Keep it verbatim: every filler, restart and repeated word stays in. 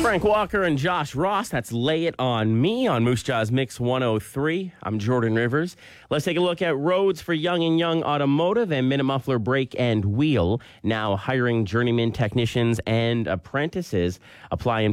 Frank Walker and Josh Ross. That's Lay It On Me on Moose Jaw's Mix one oh three. I'm Jordan Rivers. Let's take a look at roads for Young and Young Automotive and Minimuffler Brake and Wheel. Now hiring journeyman technicians and apprentices. Apply in